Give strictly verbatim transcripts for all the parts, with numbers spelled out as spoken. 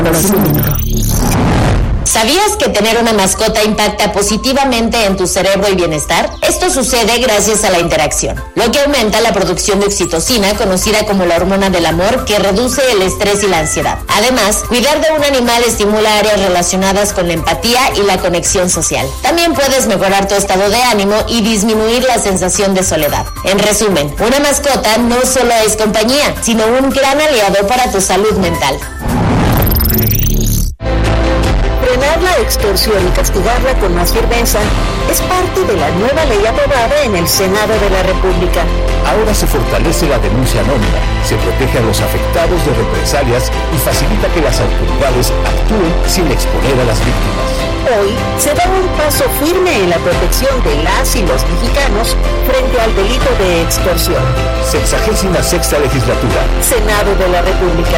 ¿Sabías que tener una mascota impacta positivamente en tu cerebro y bienestar? Esto sucede gracias a la interacción, lo que aumenta la producción de oxitocina, conocida como la hormona del amor, que reduce el estrés y la ansiedad. Además, cuidar de un animal estimula áreas relacionadas con la empatía y la conexión social. También puedes mejorar tu estado de ánimo y disminuir la sensación de soledad. En resumen, una mascota no solo es compañía, sino un gran aliado para tu salud mental. Frenar la extorsión y castigarla con más firmeza es parte de la nueva ley aprobada en el Senado de la República. Ahora se fortalece la denuncia anónima, se protege a los afectados de represalias y facilita que las autoridades actúen sin exponer a las víctimas. Hoy se da un paso firme en la protección de las y los mexicanos frente al delito de extorsión. Sexagésima sexta legislatura. Senado de la República.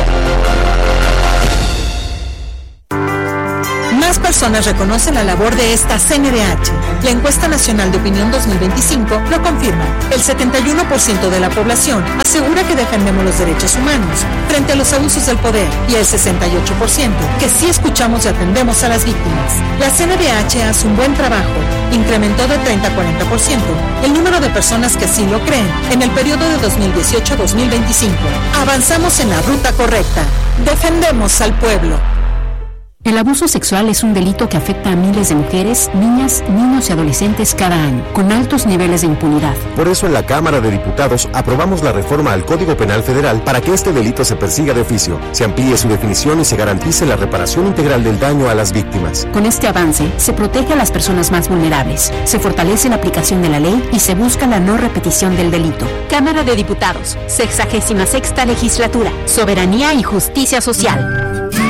Más personas reconocen la labor de esta C N D H. La encuesta nacional de opinión dos mil veinticinco lo confirma. El setenta y uno por ciento de la población asegura que defendemos los derechos humanos frente a los abusos del poder y el sesenta y ocho por ciento que sí escuchamos y atendemos a las víctimas. La C N D H hace un buen trabajo. Incrementó de treinta a cuarenta por ciento el número de personas que así lo creen en el periodo de dos mil dieciocho a dos mil veinticinco. Avanzamos en la ruta correcta. Defendemos al pueblo. El abuso sexual es un delito que afecta a miles de mujeres, niñas, niños y adolescentes cada año, con altos niveles de impunidad. Por eso en la Cámara de Diputados aprobamos la reforma al Código Penal Federal para que este delito se persiga de oficio, se amplíe su definición y se garantice la reparación integral del daño a las víctimas. Con este avance, se protege a las personas más vulnerables, se fortalece la aplicación de la ley y se busca la no repetición del delito. Cámara de Diputados, sexagésima sexta legislatura, soberanía y justicia social.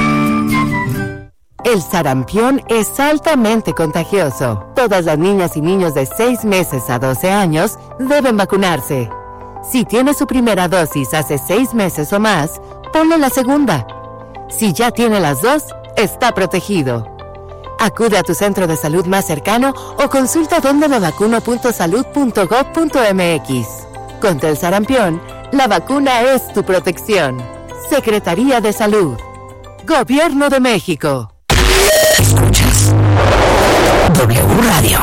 El sarampión es altamente contagioso. Todas las niñas y niños de seis meses a doce años deben vacunarse. Si tiene su primera dosis hace seis meses o más, ponle la segunda. Si ya tiene las dos, está protegido. Acude a tu centro de salud más cercano o consulta donde me vacuno punto salud punto gob punto mx. Contra el sarampión, la vacuna es tu protección. Secretaría de Salud. Gobierno de México. Escuchas W Radio.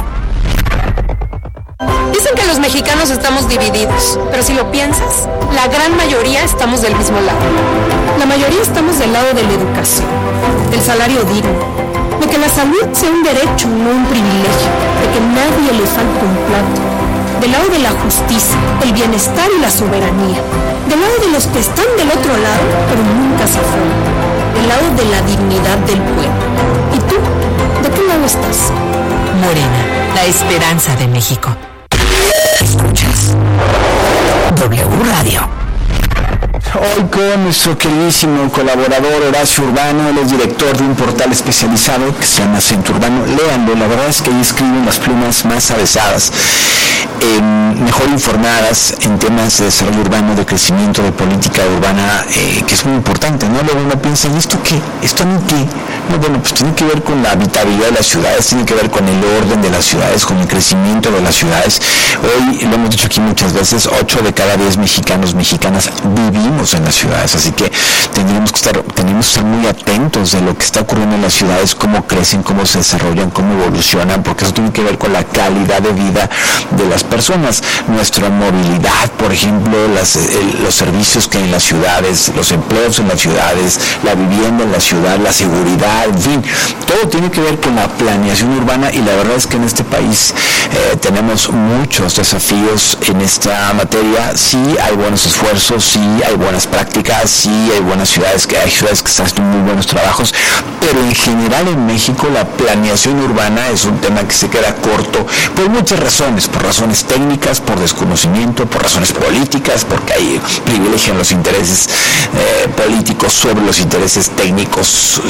Dicen que los mexicanos estamos divididos, pero si lo piensas, la gran mayoría estamos del mismo lado. La mayoría estamos del lado de la educación, del salario digno, de que la salud sea un derecho, no un privilegio, de que nadie le falte un plato, del lado de la justicia, el bienestar y la soberanía, del lado de los que están del otro lado, pero nunca se fueron, del lado de la dignidad del pueblo. ¿Y tú? ¿De qué lado estás? Morena, la esperanza de México. Escuchas W Radio. Hoy con nuestro queridísimo colaborador Horacio Urbano. Él es director de un portal especializado que se llama Centro Urbano. Léanlo, la verdad es que ahí escriben las plumas más avesadas, eh, mejor informadas en temas de desarrollo urbano, de crecimiento, de política urbana, eh, que es muy importante, ¿no? Luego uno piensa, ¿y esto qué? ¿Esto a mí qué? No, bueno, pues tiene que ver con la habitabilidad de las ciudades, tiene que ver con el orden de las ciudades, con el crecimiento de las ciudades. Hoy, lo hemos dicho aquí muchas veces, ocho de cada diez mexicanos, mexicanas vivimos en las ciudades, así que tendríamos que estar, tendríamos que estar muy atentos de lo que está ocurriendo en las ciudades, cómo crecen, cómo se desarrollan, cómo evolucionan, porque eso tiene que ver con la calidad de vida de las personas, nuestra movilidad, por ejemplo, las, el, los servicios que hay en las ciudades, los empleos en las ciudades, la vivienda en la ciudad, la seguridad, en fin, todo tiene que ver con la planeación urbana, y la verdad es que en este país eh, tenemos muchos desafíos en esta materia. Sí hay buenos esfuerzos, sí hay buenas prácticas, sí hay buenas ciudades, que hay ciudades que están haciendo muy buenos trabajos, pero en general en México la planeación urbana es un tema que se queda corto por muchas razones, por razones técnicas, por desconocimiento, por razones políticas, porque hay privilegian los intereses eh, políticos sobre los intereses técnicos sociales,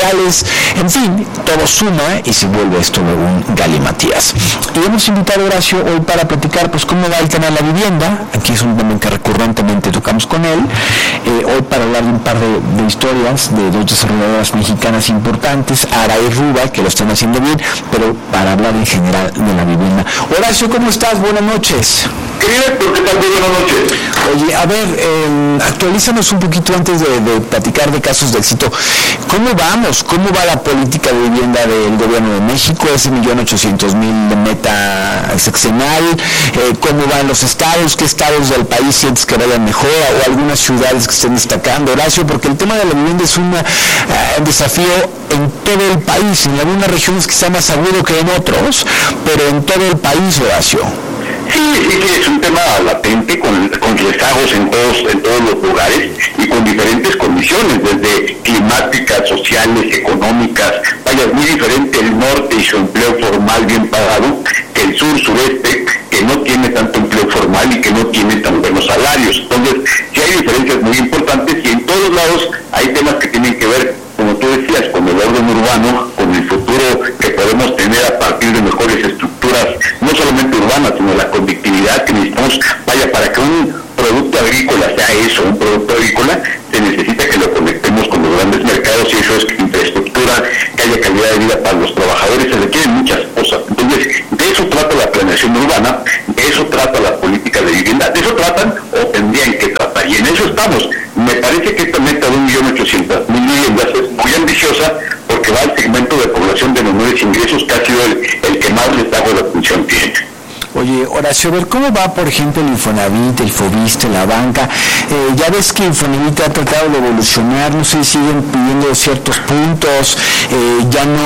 sociales, en fin, todo suma y se vuelve esto luego un galimatías. Y hemos invitado a Horacio hoy para platicar pues cómo va el tema de la vivienda. Aquí es un tema que recurrentemente tocamos con él, eh, hoy para hablar de un par de, de historias de dos desarrolladoras mexicanas importantes, Ara y Ruba, que lo están haciendo bien, pero para hablar en general de la vivienda. Horacio, ¿cómo estás? Buenas noches. Querido, ¿qué tal? Buenas noches. Oye, a ver, eh, actualízanos un poquito antes de, de platicar de casos de éxito. ¿Cómo vamos? ¿Cómo va la política de vivienda del gobierno de México? Ese millón ochocientos mil de meta sexenal. Eh, ¿Cómo van los estados? ¿Qué estados del país sientes que vayan mejor? ¿O algunas ciudades que estén destacando, Horacio? Porque el tema de la vivienda es una, uh, un desafío en todo el país. En algunas regiones quizá más agudo que en otros, pero en todo el país, Horacio. Sí, sí, sí, es un tema latente con, con rezagos en todos, en todos los lugares y con diferentes condiciones, desde climáticas, sociales, económicas. Vaya, es muy diferente el norte y su empleo formal bien pagado que el sur, sureste, que no tiene tanto empleo formal y que no tiene tan buenos salarios. Entonces, sí hay diferencias muy importantes y en todos lados hay temas que tienen que ver, como tú decías, con el orden urbano, con el futuro que podemos tener a partir de mejores estructuras, no solamente urbanas, sino la conectividad que necesitamos. Vaya, para que un producto agrícola sea eso, un producto agrícola, se necesita que lo conectemos con los grandes mercados y eso es infraestructura, que haya calidad de vida para los trabajadores, se requieren muchas cosas. Entonces, de eso trata la planeación urbana, de eso trata la política de vivienda, de eso tratan o tendrían que tratar, y en eso estamos. Me parece que esta meta de un millón ochocientas mil viviendas es muy ambiciosa porque va al segmento de población de menores ingresos que ha sido el, el que más rezago de atención tiene. Oye, Horacio, a ver, ¿cómo va, por ejemplo, el Infonavit, el Fobiste, la banca? Eh, ya ves que Infonavit ha tratado de evolucionar, no sé, siguen pidiendo ciertos puntos, eh, ya no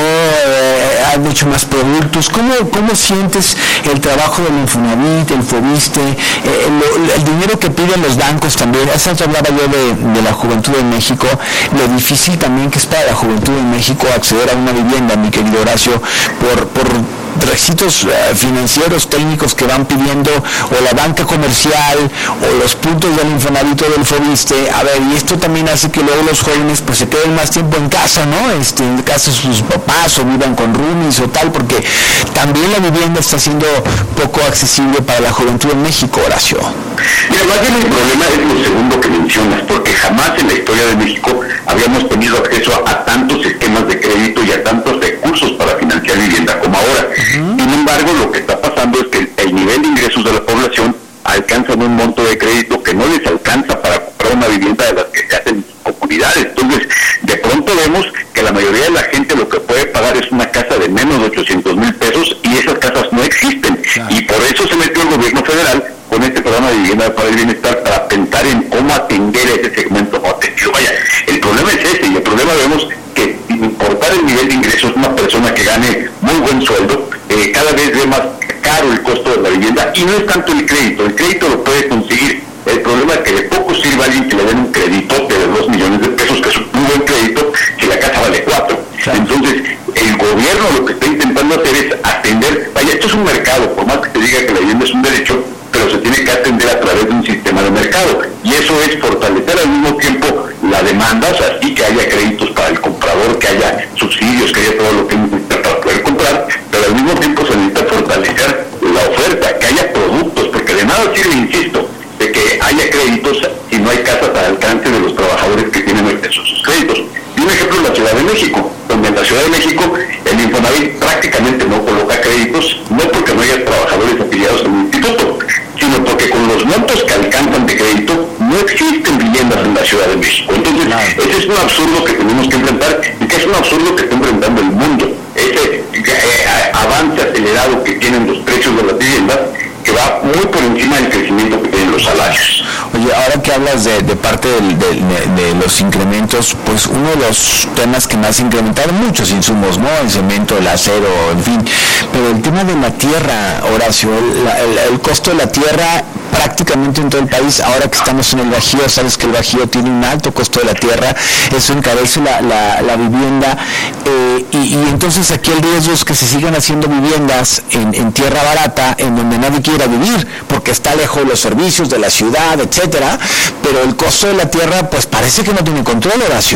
eh, han hecho más productos. ¿Cómo, cómo sientes el trabajo del Infonavit, el Fobiste, eh, lo, el dinero que piden los bancos también? Hace rato hablaba yo de, de la juventud en México, lo difícil también que es para la juventud en México acceder a una vivienda, mi querido Horacio, por... por requisitos uh, financieros, técnicos que van pidiendo, o la banca comercial, o los puntos del Infonavit o del Fobiste. A ver, y esto también hace que luego los jóvenes pues se queden más tiempo en casa, ¿no? Este, en casa de sus papás, o vivan con roomies o tal, porque también la vivienda está siendo poco accesible para la juventud en México, Horacio. Mira, más bien el problema es lo segundo que mencionas, porque jamás en la historia de México habíamos tenido acceso a, a tantos esquemas de crédito y a tantos recursos para financiar vivienda como ahora. Uh-huh. Sin embargo, lo que está pasando es que el, el nivel de ingresos de la población alcanza un monto de crédito que no les alcanza para comprar una vivienda de las que se hacen en sus comunidades. Entonces, de pronto vemos que la mayoría de la gente lo que puede pagar es una casa de menos de ochocientos mil pesos y esas casas no existen. Claro. Y por eso se metió el gobierno federal con este programa de vivienda para el bienestar para pensar en cómo atender a ese segmento no atendido. Vaya, el problema es ese, y el problema vemos que sin importar el nivel de ingresos, una persona que gane muy buen sueldo, eh, cada vez ve más caro el costo de la vivienda, y no es tanto el crédito, el crédito lo puede conseguir. El problema es que de poco sirve a alguien que le den un crédito de dos millones de pesos, que es un buen crédito, si la casa vale cuatro. Claro. Entonces, el gobierno lo que está intentando hacer es atender, vaya, esto es un mercado, por más que te diga que la vivienda es un derecho, pero se tiene que atender a través de un sistema de mercado, y eso es fortalecer al mismo tiempo la demanda, o sea, sí que haya créditos para el comprador, que haya subsidios, que haya todo lo que necesita para poder comprar, pero al mismo tiempo se necesita fortalecer la oferta, que haya productos, porque de nada sirve, insisto, de que haya créditos si no hay casas al alcance de los trabajadores que tienen acceso a sus créditos. Y un ejemplo es la Ciudad de México, donde en la Ciudad de México el Infonavit prácticamente no coloca créditos, no porque no haya trabajadores afiliados al instituto, sino porque con los montos que alcanzan de crédito no existen viviendas en la Ciudad de México. Entonces, claro, ese es un absurdo que tenemos que enfrentar, y que es un absurdo que está enfrentando el mundo. Ese eh, avance acelerado que tienen los precios de las viviendas, que va muy por encima del crecimiento que tienen los salarios. Oye, ahora que hablas de, de parte del, de, de, de los incrementos, pues uno de los temas que más incrementaron, muchos insumos, ¿no? El cemento, el acero, en fin, pero el tema de la tierra, Horacio, el, el, el costo de la tierra prácticamente en todo el país, ahora que estamos en el Bajío, sabes que el Bajío tiene un alto costo de la tierra, eso encarece la, la, la vivienda, eh, y, y entonces aquí el riesgo es que se sigan haciendo viviendas en, en tierra barata, en donde nadie quiera vivir, porque está lejos de los servicios, de la ciudad, etcétera, pero el costo de la tierra, pues parece que no tiene control, Horacio.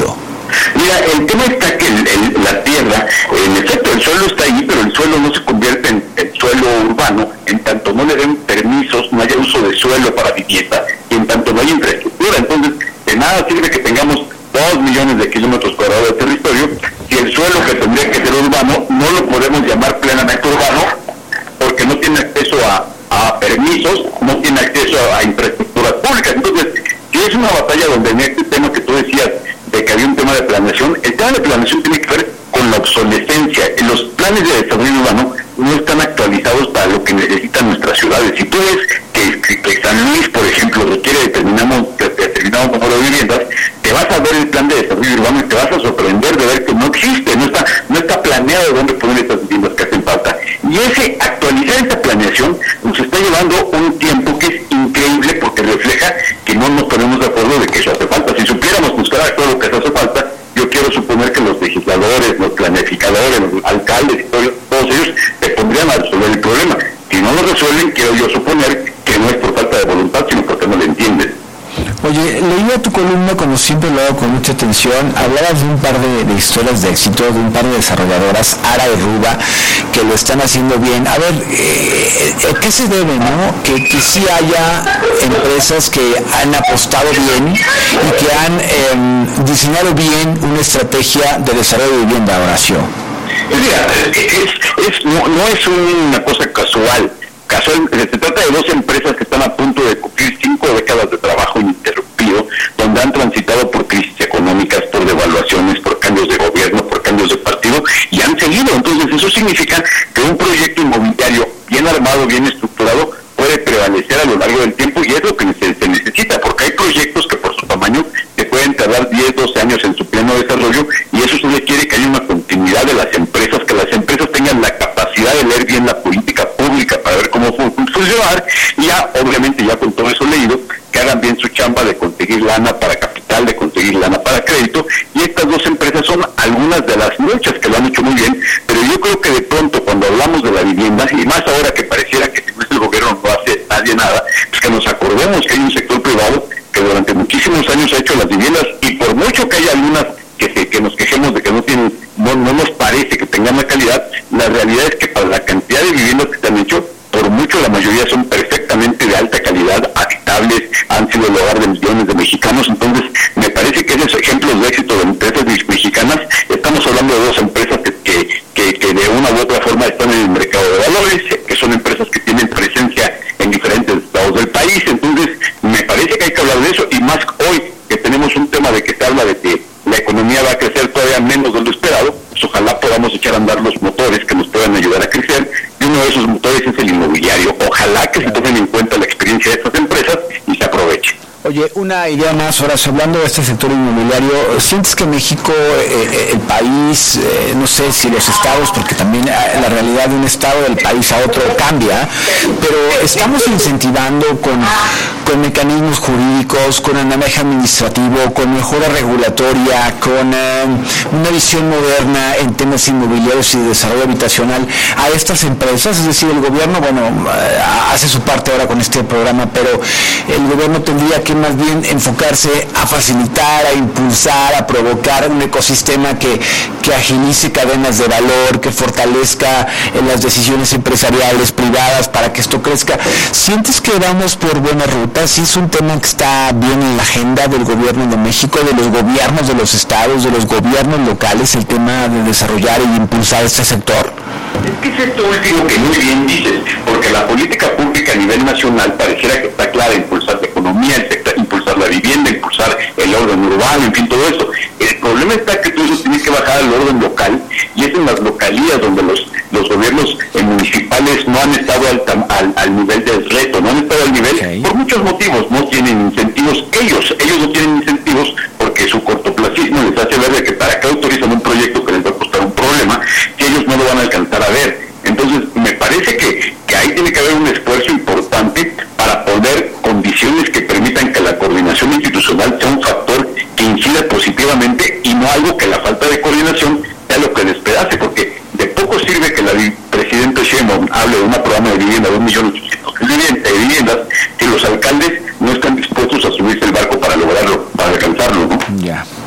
Mira, el tema está que el, el, la tierra, en efecto, el suelo está ahí, pero el suelo no se convierte en, en suelo urbano, en tanto no le den permisos, no haya uso de suelo para vivienda, y en tanto no haya infraestructura. Entonces, de nada sirve que tengamos dos millones de kilómetros cuadrados de territorio, si el suelo que tendría que ser urbano no lo podemos llamar plenamente urbano, porque no tiene acceso a, a permisos, no tiene acceso a, a infraestructuras públicas. Entonces, si es una batalla donde en este tema que tú decías, de que había un tema de planeación, el tema de planeación tiene que ver con la obsolescencia. Los planes de desarrollo urbano no están actualizados para lo que necesitan nuestras ciudades. Si tú ves que, que, que San Luis, por ejemplo, requiere determinado, determinado número de viviendas, te vas a ver el plan de desarrollo urbano y te vas a sorprender de ver que no existe, no está, no está planeado dónde poner estas viviendas que hacen falta. Y ese actualizar esta planeación nos está llevando un tiempo que es increíble, porque refleja que no nos ponemos de acuerdo de que eso hace falta. Si supiéramos buscar todo lo que hace falta, yo quiero suponer que los legisladores, los planificadores, los alcaldes y todos, todos ellos te pondrían a resolver el problema. Si no lo resuelven, quiero yo suponer que no es por falta de voluntad, sino porque no lo entienden. Oye, leía tu columna, como siempre lo hago con mucha atención. Hablabas de un par de, de historias de éxito, de un par de desarrolladoras, Ara y Ruba, que lo están haciendo bien. A ver, eh, ¿qué se debe, no? Que, que sí haya empresas que han apostado bien y que han eh, diseñado bien una estrategia de desarrollo de vivienda, Horacio. Mira, es, es, no, no es una cosa casual. Casual, se trata de dos empresas que están a punto de cumplir cinco décadas de trabajo ininterrumpido, donde han transitado por crisis económicas, por devaluaciones, por cambios de gobierno, por cambios de partido, y han seguido. Entonces eso significa que un proyecto inmobiliario bien armado, bien estructurado, puede prevalecer a lo largo del tiempo, y es lo que se, se necesita, porque hay proyectos que por su tamaño se pueden tardar diez, doce años en su pleno desarrollo, y eso se requiere que haya una continuidad de las empresas, que las empresas tengan la capacidad de leer bien la política pública para ver cómo funcionar, y ya, obviamente, ya con todo eso leído, que hagan bien su chamba de conseguir lana para capital, de conseguir lana para crédito, y estas dos empresas son algunas de las muchas que lo han hecho muy bien, pero yo creo que de pronto cuando hablamos de la vivienda, y más ahora que pareciera que si no es el gobierno no hace nadie nada, pues que nos acordemos que hay un sector privado que durante muchísimos años ha hecho las viviendas, y por mucho que haya algunas que, se, que nos quejemos de que no tienen, no, no nos parece que tengan la calidad, la realidad es que para la cantidad de viviendas que se han hecho, por mucho la mayoría son perfectamente de alta calidad, habitables, han sido el hogar de millones de mexicanos. Entonces me parece que esos ejemplos de éxito de empresas mexicanas, estamos hablando de dos empresas que, que, que, que de una u otra forma están en el mercado de valores, que son empresas que tienen presencia en diferentes estados del país. Entonces me parece que hay que hablar de eso, y más hoy que tenemos un tema de que se habla de que la economía va a crecer todavía menos de lo esperado, pues ojalá podamos echar a andar los motores que nos puedan ayudar a crecer, y uno de esos motores es el inmobiliario. Ojalá que se tomen en cuenta la experiencia de estas empresas y se aproveche. Oye, una idea más, Horacio, hablando de este sector inmobiliario, ¿sientes que México, eh, el país, eh, no sé si los estados, porque también la realidad de un estado del país a otro cambia, pero estamos incentivando con, con mecanismos jurídicos, con andamiaje administrativo, con mejora regulatoria, con eh, una visión moderna en temas inmobiliarios y de desarrollo habitacional a estas empresas? Es decir, el gobierno, bueno, hace su parte ahora con este programa, pero el gobierno tendría que más bien enfocarse a facilitar, a impulsar, a provocar un ecosistema que, que agilice cadenas de valor, que fortalezca en las decisiones empresariales privadas para que esto crezca. ¿Sientes que vamos por buena ruta? ¿Sí es un tema que está bien en la agenda del gobierno de México, de los gobiernos de los estados, de los gobiernos locales, el tema de desarrollar y impulsar este sector? Es que es esto último que muy bien dices, porque la política pública a nivel nacional pareciera que está clara: impulsar la economía, el sector, impulsar la vivienda, impulsar el orden urbano, en fin, todo eso. El problema está que todo eso tiene que bajar al orden local, y es en las localías donde los los gobiernos eh, municipales no han estado al, al, al nivel del reto, no han estado al nivel, okay, por muchos motivos. No tienen incentivos, ellos, ellos no tienen incentivos porque su cortoplacismo les hace ver de que para qué autorizan un proyecto que les va a costar un problema, que ellos no lo van a alcanzar a ver. Entonces me parece que, que ahí tiene que haber un esfuerzo importante para poner condiciones que permitan que la coordinación institucional sea un factor que incida positivamente, y no algo que la falta de coordinación sea lo que despedace, porque de poco sirve que la presidenta Sheinbaum hable de un programa de vivienda de un millón ochocientos mil de viviendas si los alcaldes no están dispuestos a subirse el barco para lograrlo, para alcanzarlo, ¿no? Ya. Bueno.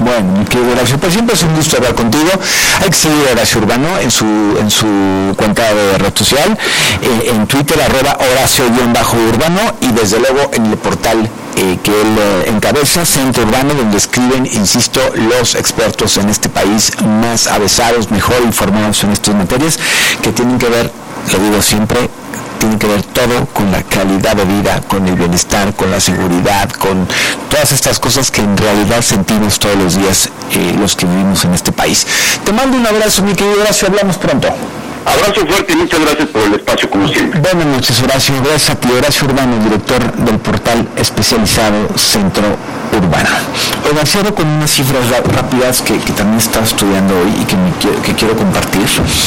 Bueno, mi querido Horacio, pues siempre es un gusto hablar contigo. Hay que seguir a Horacio Urbano en su en su cuenta de red social, eh, en Twitter, arroba Horacio-Urbano, y desde luego en el portal eh, que él eh, encabeza, Centro Urbano, donde escriben, insisto, los expertos en este país más avesados, mejor informados en estas materias, que tienen que ver, lo digo siempre, tiene que ver todo con la calidad de vida, con el bienestar, con la seguridad, con todas estas cosas que en realidad sentimos todos los días eh, los que vivimos en este país. Te mando un abrazo, mi querido Horacio, hablamos pronto. Abrazo fuerte y muchas gracias por el espacio, como siempre. Buenas noches, Horacio. Gracias a ti, Horacio Urbano, director del portal especializado Centro Urbano. Oigan, cierro con unas cifras rápidas que, que también estaba estudiando hoy y que, me, que quiero compartir.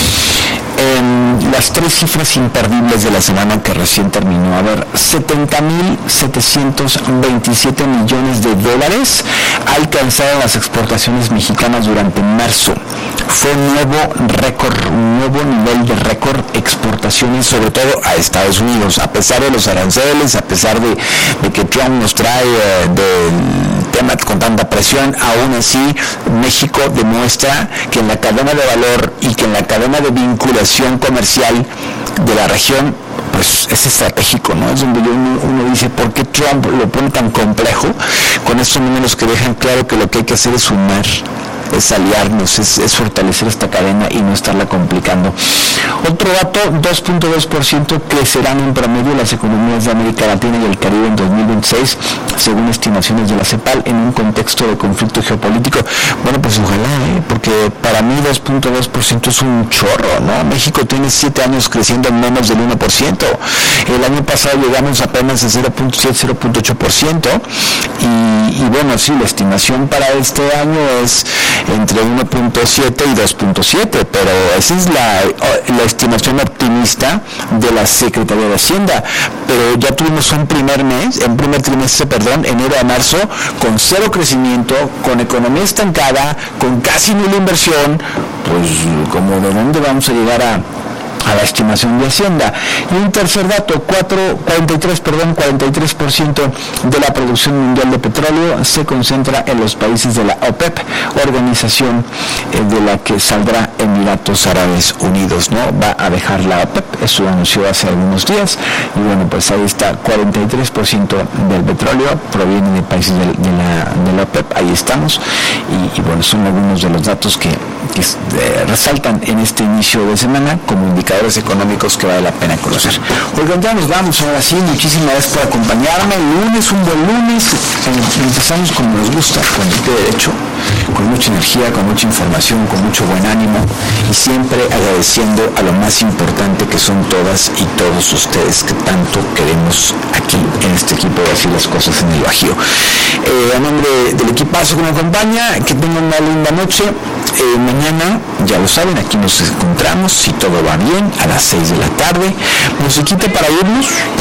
Eh, las tres cifras imperdibles de la semana que recién terminó. A ver, setenta mil setecientos veintisiete millones de dólares alcanzaron las exportaciones mexicanas durante marzo. Fue un nuevo récord, un nuevo nivel de récord exportaciones, sobre todo a Estados Unidos, a pesar de los aranceles, a pesar de, de que Trump nos trae eh, del tema con tanta presión. Aún así, México demuestra que en la cadena de valor y que en la cadena de vinculación comercial de la región, pues es estratégico, ¿no? Es donde uno, uno dice, ¿por qué Trump lo pone tan complejo? Con estos números que dejan claro que lo que hay que hacer es sumar, es aliarnos, es, es fortalecer esta cadena y no estarla complicando. Otro dato, dos punto dos por ciento crecerán en promedio las economías de América Latina y el Caribe en dos mil veintiséis, según estimaciones de la CEPAL, en un contexto de conflicto geopolítico. Bueno, pues ojalá, ¿eh? Porque para mí dos punto dos por ciento es un chorro, ¿no? México tiene siete años creciendo en menos del uno por ciento. El año pasado llegamos apenas a cero punto siete, cero punto ocho por ciento y, y bueno, sí, la estimación para este año es entre uno punto siete y dos punto siete, pero esa es la, la estimación optimista de la Secretaría de Hacienda. Pero ya tuvimos un primer mes, un primer trimestre, perdón, enero a marzo, con cero crecimiento, con economía estancada, con casi nula inversión. Pues como de dónde vamos a llegar a a la estimación de Hacienda. Y un tercer dato, cuatro, cuarenta y tres, perdón, cuarenta y tres por ciento de la producción mundial de petróleo se concentra en los países de la OPEP, organización eh, de la que saldrá Emiratos Árabes Unidos, ¿no? Va a dejar la OPEP, eso lo anunció hace algunos días, y bueno, pues ahí está, cuarenta y tres por ciento del petróleo proviene de países de, de, la, de la OPEP, ahí estamos, y, y bueno, son algunos de los datos que, que eh, resaltan en este inicio de semana como indicadores económicos que vale la pena conocer. Oigan, ya nos vamos ahora sí, muchísimas gracias por acompañarme. El lunes, un buen lunes, empezamos como nos gusta, con el pie derecho, con mucha energía, con mucha información, con mucho buen ánimo y siempre agradeciendo a lo más importante que son todas y todos ustedes que tanto queremos aquí en este equipo de Así las Cosas en el Bajío. Eh, a nombre del equipazo que me acompaña, que tengan una linda noche. Eh, mañana, ya lo saben, aquí nos encontramos, si todo va bien, a las seis de la tarde. Musiquita para irnos,